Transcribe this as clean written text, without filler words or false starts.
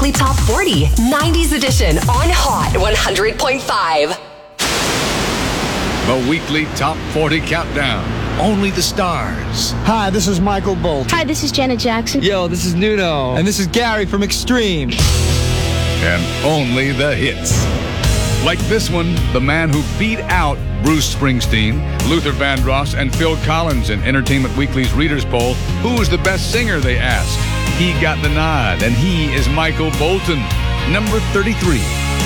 Weekly Top 40, 90s edition on Hot 100.5. The Weekly Top 40 Countdown. Only the stars. Hi, this is Michael Bolton. Hi, this is Janet Jackson. Yo, this is Nuno. And this is Gary from Extreme. And only the hits. Like this one, the man who beat out Bruce Springsteen, Luther Vandross, and Phil Collins in Entertainment Weekly's Readers' Poll. Who was the best singer, they asked. He got the nod, and he is Michael Bolton, number 33.